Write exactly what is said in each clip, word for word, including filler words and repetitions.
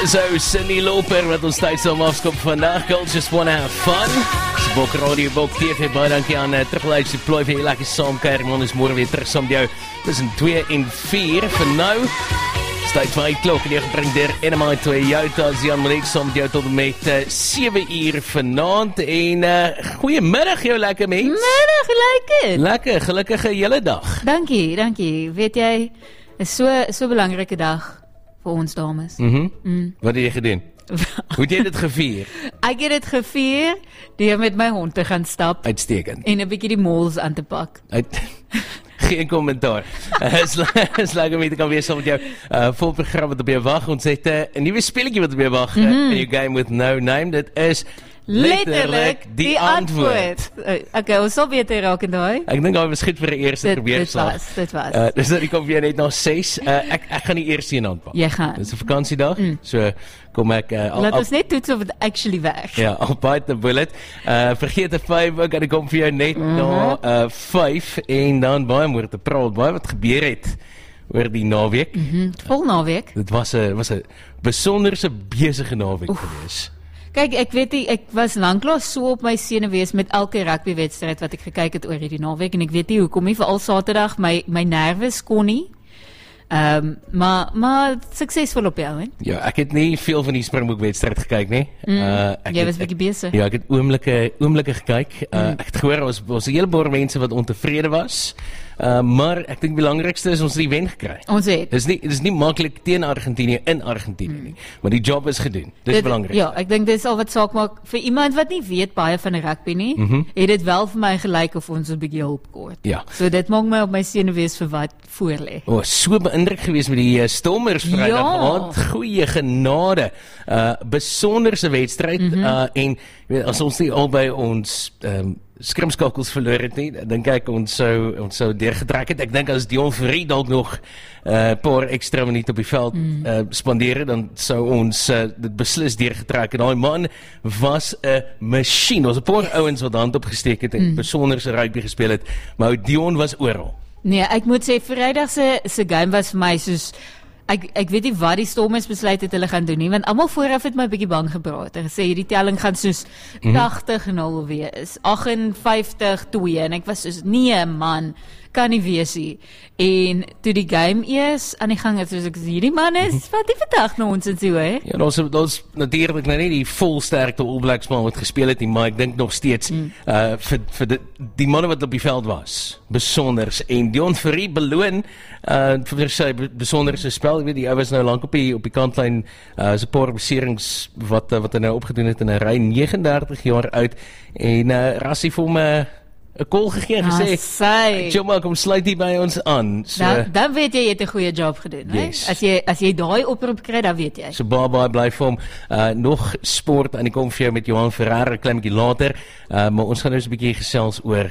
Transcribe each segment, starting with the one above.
So, Cindy Loper wat ons tyd saam afskop vandag. Girls just wanna have fun. Dis Bok Radio, Bok T V, baie dankie aan uh, Triple H, die plooi vir jy lekker saamkuier. Man, ons môre weer terug saam met jou tussen twee en vier. Vir nou, is tyd vir die klok en jy gebring deur N M I Toyota, Jan Malik saam met jou tot en met uh, sewe uur vanaand. En uh, goeiemiddag jou lekker mens. Middag, lekker. Lekker, gelukkige hele dag. Dankie, dankie. Weet jy, is so so belangrike dag vir ons dames. Mhm. Mm. Wat het jy gedoen? Hoe het jy dit gevier? Ek het dit gevier deur met my hond te gaan stap. Uitstekend. En 'n bietjie die malls aan te pak. Uit Geen kommentaar. Uh, is, is lekker om hier te kan wees saam met jou. Uh, vol program wat op jou wag. Ons het 'n uh, nuwe speletjie wat op jou wag. Mm-hmm. uh, in your game with no name. Dit is letterlik die, die antwoord. antwoord. Uh, okay, ons sal beter raak en daai. Ek dink daai was goed vir 'n eerste probeerslag. Dit was, dit was. Uh, dus dat kom weer net na ses. Uh, ek ek gaan die eerste een aanpak. Jy gaan. Dis 'n vakansiedag. Mm. So kom ek uh, al, Laat al, ons net toets of het actually werk. Ja, al bite the bullet. Uh, vergeet 'n vyf, ek gaan kom vir jou net mm-hmm. na uh, vyf en dan baie moeite te praat. Baie wat gebeur het oor die naweek. Mhm. Vol naweek. Dit was 'n was 'n besonderse besige naweek gewees. Kyk, ek weet nie, ek was lanklaas so op my senuwees met elke rugbywedstryd wat ek gekyk het oor hierdie naweek en ek weet nie hoekom nie, veral Saterdag my my nerves kon nie. Ehm, um, maar maar suksesvol op jou, hè? Ja, ek het nie veel van die Springbok wedstryd gekyk nie. Mm, uh, ek jy het, was 'n bietjie besig. Ja, ek het oomblikke oomblikke gekyk. Uh, mm. Ek het gehoor ons was 'n hele paar mense wat ontevrede was. Uh, maar ek dink die belangrikste is ons het die wen gekry. Ons het. Dis nie dis nie maklik teen Argentinië in Argentinië nie, maar die job is gedoen. Dis dit, belangrik. Ja, ek dink dis al wat saak maak vir iemand wat nie weet baie van rugby nie. Mm-hmm. Het dit wel vir my gelyk of ons 'n bietjie hulp kort. Ja. So dit maak my op my senuwees vir wat voor lê. O, oh, so beïndruk gewees met die uh, Stormers Vrydag Ja. aand. Goeie genade. Uh besonderse wedstryd mm-hmm. uh en weet, as ons nie albei ons um, skrimskakels verloor het nie, dink ek ons sou ons sou deurgetrek het. Ek dink as Dion Fourie dalk nog 'n uh, paar ekstra minute op die veld mm. uh, spandeer, dan sou ons uh, dit beslis deurgetrek het. Daai man was 'n masjien. Ons 'n paar ouens wat hand opgesteek het en mm. besonderse rugby gespeel het, maar Dion was oral. Nee, ek moet sê Vrydag se se game was vir my soos Ek ek weet nie wat die Stormers besluit het hulle gaan doen nie, want almal vooraf het my 'n bietjie bang gepraat. Hulle gesê hierdie telling gaan soos mm-hmm. tagtig nul wees, agt vyf twee en ek was soos nee man, kan nie wees nie. En toe die game eers aan die gang het, soos ek sê hierdie man is wat die vandag na ons en so hè. Ja, ons ons natuurlik nou nie die volsterkte All Blacks man wat gespeel het nie, maar ek dink nog steeds mm. uh vir vir die, die manne wat op die veld was, besonders en Dion Fourie beloon uh vir sy besonderse spel. Ek weet die ou was nou lank op die op die kantlyn, uh so 'n paar beserings wat wat hy nou opgedoen het in 'n ry, negendertig jaar oud en uh Rassie vir hom 'n uh, 'n call gegee en gesê, "Jomma, kom sluit hier by ons aan." So, dan, dan weet jy jy het 'n goeie job gedoen, hè? Yes. As jy as jy daai oproep kry, dan weet jy. So baie baie bly vir hom. Uh nog sport aan die kom vir jou met Johan Ferreira 'n klein bietjie later. Uh maar ons gaan nou so 'n bietjie gesels oor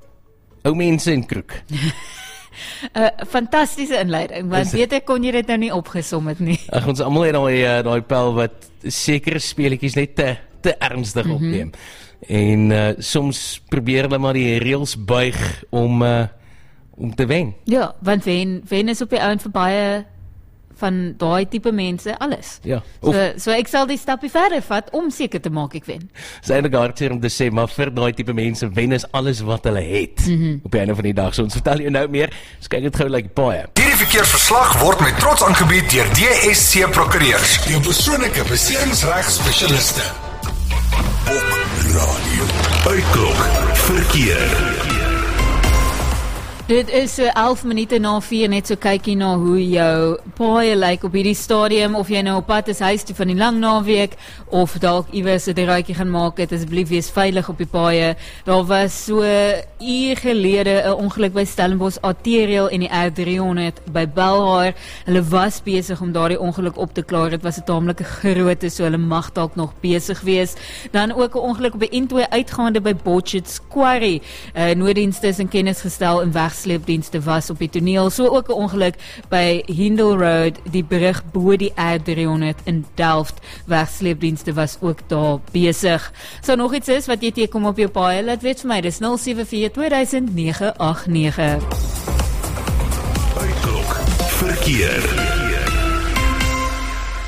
ou mense en kroeg. 'n uh, Fantastiese inleiding, want beter kon jy dit nou nie opgesom het nie. Ag, ons almal het daai uh, daai pel wat sekere speletjies net te te ernstig mm-hmm. opneem. En uh, soms probeer hulle maar die reëls buig om uh, om te wen. Ja, want wen wen is op die ouen vir baie van daai tipe mense alles. Ja. Of, so so ek sal die stappie verder vat om seker te maak ek wen. Dis eintlik hartseer om te sê, maar vir daai tipe mense wen is alles wat hulle het mm-hmm. op die einde van die dag. So ons vertel jou nou meer. Ons kyk dit gou like baie. Hierdie verkeersverslag word met trots aangebied deur D S C Prokureurs, jou persoonlike beseringsregspesialiste. Op radio. Uitklok verkeer. Dit is so elf minute na vier, net so kykie na hoe jou paai lyk op hierdie stadium, of jy nou op pad is huis toe van die lang naweek, of dalk iewers 'n draadjie gaan maak het, asseblief wees veilig op die paaie. Daar was so uur gelede 'n ongeluk by Stellenbosch Arterial en die R driehonderd by Belhar. Hulle was besig om daardie ongeluk op te klaar. Dit was 'n taamlike grootte, so hulle mag dalk nog besig wees. Dan ook 'n ongeluk op die N twee uitgaande by Botchet's Quarry. Uh, nooddienste is in kennis gestel en weg sleepdienste was op die toneel. So ook 'n ongeluk by Hindle Road, die brug bo die R driehonderd in Delft. Wegsleepdienste was ook daar besig. So nog iets is wat jy teekom op jou paai, laat weet vir my, dis nul sewe vier twee duisend nege agt nege. Uitklok verkeer.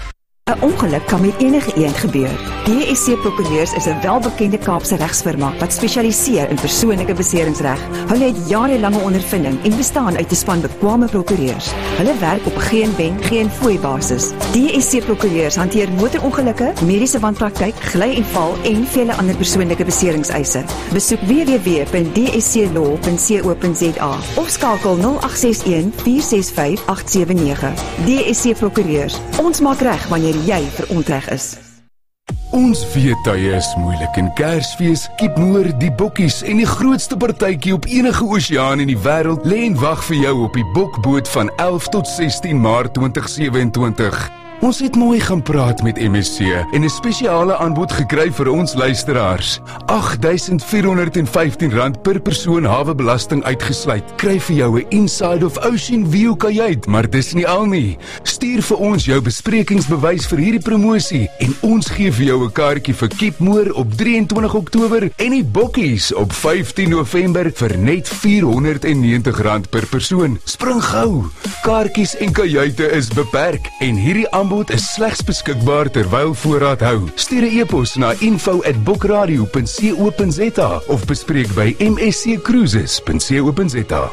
'n Ongeluk kan met enige iemand gebeur. D S C Prokureurs is 'n welbekende Kaapse regsfirma wat spesialiseer in persoonlike beseringsreg. Hulle het jarelange ondervinding en bestaan uit 'n span bekwame prokureurs. Hulle werk op geen wen, geen fooi basis. D S C Prokureurs hanteer motorongelukke, mediese wanpraktyk, gly en val en vele ander persoonlike beseringseise. Besoek w w w punt d s c law punt co punt z a of skakel nul agt ses een vier ses vyf agt sewe nege. D S C Prokureurs. Ons maak reg wanneer jy verontreg is. Ons feestye is moeilik en Kersfees, Kiepmoer, die bokkies en die grootste partytjie op enige oseaan in die wêreld lê en wag vir jou op die Bokboot van elf tot sestien Maart twintig sewe-en-twintig. Ons het mooi gaan praat met M S C en 'n spesiale aanbod gekry vir ons luisteraars. agt duisend vier honderd en vyftien rand per persoon hawebelasting uitgesluit. Kry vir jou 'n Inside of Ocean View kajuit, maar dis nie al nie. Stuur vir ons jou besprekingsbewys vir hierdie promosie en ons gee vir jou 'n kaartjie vir Kiepmoer op drie en twintig Oktober en die Bokkies op vyftien November vir net vier honderd en negentig rand per persoon. Spring gou. Kaartjies en kajuite is beperk en hierdie aanbod is slegs beskikbaar terwyl voorraad hou. Stuur 'n e-pos na info at bookradio punt co punt z a of bespreek by m s c cruises punt co punt z a.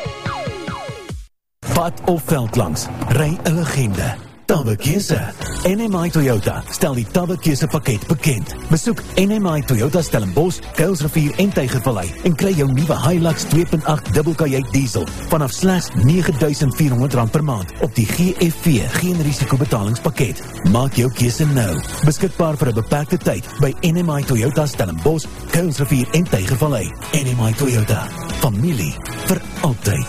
Pad of veld langs, ry 'n legende. Tabbekeuse. N M I Toyota stel die Tabbekeuse pakket bekend. Besoek N M I Toyota Stellenbosch, Kuilsrivier en Tygervallei en kry jou nuwe Hilux twee punt agt dubbelkajuit diesel vanaf slegs nege duisend vier honderd rand per maand op die G F V geen risiko betalingspakket. Maak jou keuse nou. Beskikbaar vir 'n beperkte tyd by N M I Toyota Stellenbosch, Kuilsrivier en Tygervallei. N M I Toyota. Familie vir altyd.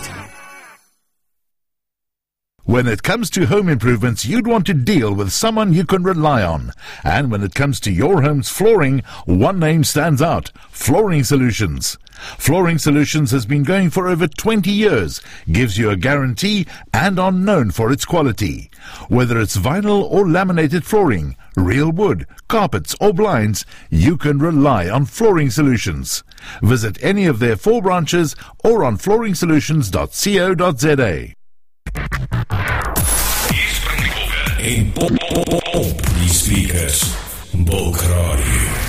When it comes to home improvements, you'd want to deal with someone you can rely on. And when it comes to your home's flooring, one name stands out: Flooring Solutions. Flooring Solutions has been going for over twenty years, gives you a guarantee, and are known for its quality. Whether it's vinyl or laminated flooring, real wood, carpets or blinds, you can rely on Flooring Solutions. Visit any of their four branches or on flooring solutions dot co dot z a. En pop, pop, pop, pop, die speakers. Bulk Radio.